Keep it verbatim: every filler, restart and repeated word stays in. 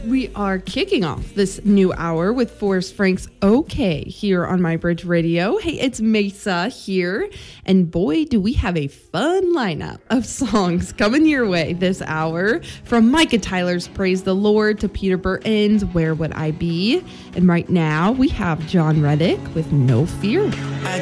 We are kicking off this new hour with Forrest Frank's OK here on My Bridge Radio. Hey, it's Mesa here. And boy, do we have a fun lineup of songs coming your way this hour. From Micah Tyler's Praise the Lord to Peter Burton's Where Would I Be? And right now we have John Reddick with No Fear. I